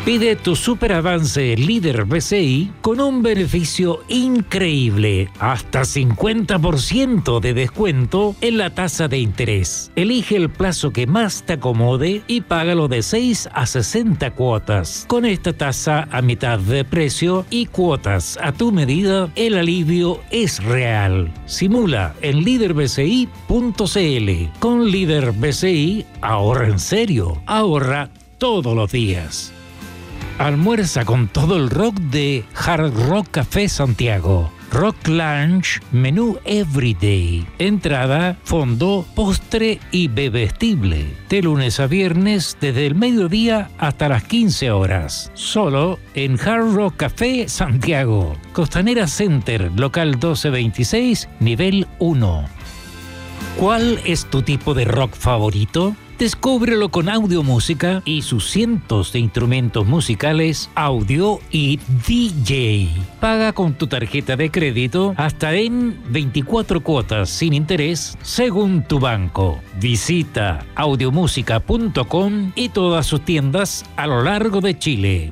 Pide tu super avance líder BCI con un beneficio increíble, hasta 50% de descuento en la tasa de interés. Elige el plazo que más te acomode y págalo de 6 a 60 cuotas. Con esta tasa a mitad de precio y cuotas a tu medida, el alivio es real. Simula en liderbci.cl. Con Líder BCI, ahorra en serio, ahorra todos los días. Almuerza con todo el rock de Hard Rock Café Santiago. Rock Lunch, menú Everyday. Entrada, fondo, postre y bebestible. De lunes a viernes, desde el mediodía hasta las 15 horas. Solo en Hard Rock Café Santiago. Costanera Center, local 1226, nivel 1. ¿Cuál es tu tipo de rock favorito? Descúbrelo con Audiomúsica y sus cientos de instrumentos musicales, audio y DJ. Paga con tu tarjeta de crédito hasta en 24 cuotas sin interés según tu banco. Visita audiomusica.com y todas sus tiendas a lo largo de Chile.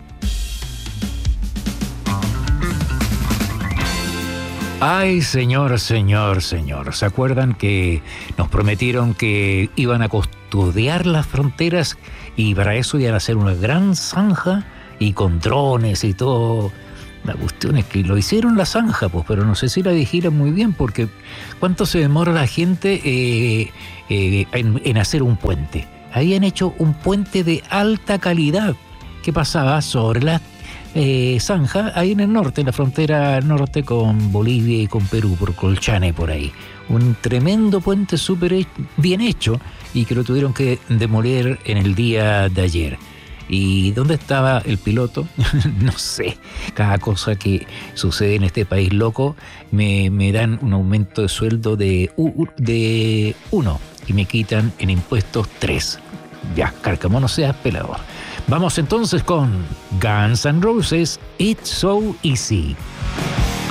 Ay, señor. ¿Se acuerdan que nos prometieron que iban a custodiar las fronteras y para eso iban a hacer una gran zanja y con drones y todo? La cuestión es que lo hicieron la zanja, pues, pero no sé si la dijeron muy bien, porque ¿cuánto se demora la gente en hacer un puente? Habían hecho un puente de alta calidad que pasaba sobre la zanja, ahí en el norte, en la frontera norte con Bolivia y con Perú, por Colchane, por ahí. Un tremendo puente súper bien hecho y que lo tuvieron que demoler en el día de ayer. ¿Y dónde estaba el piloto? No sé. Cada cosa que sucede en este país loco me dan un aumento de sueldo de 1 y me quitan en impuestos 3. Ya, carcamo, no seas pelador. Vamos entonces con Guns N' Roses, It's So Easy.